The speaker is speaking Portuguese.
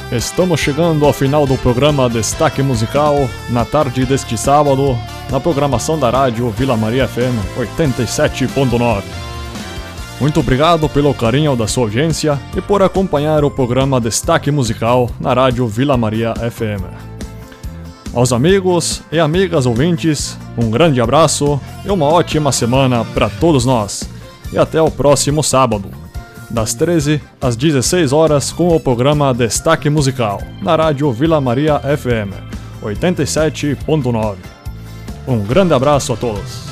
Estamos chegando ao final do programa Destaque Musical, na tarde deste sábado, na programação da rádio Vila Maria FM 87.9. Muito obrigado pelo carinho da sua audiência e por acompanhar o programa Destaque Musical na rádio Vila Maria FM. Aos amigos e amigas ouvintes, um grande abraço e uma ótima semana para todos nós. E até o próximo sábado, das 13 às 16 horas, com o programa Destaque Musical, na rádio Vila Maria FM 87.9. Um grande abraço a todos.